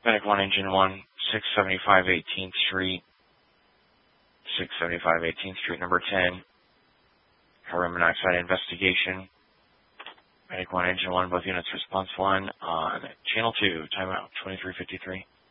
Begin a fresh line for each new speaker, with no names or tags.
Medic 1, Engine 1, 675 18th Street. 675 18th Street, number 10. Carbon monoxide investigation. Medic 1, Engine 1, both units response 1 on Channel 2, timeout 2353.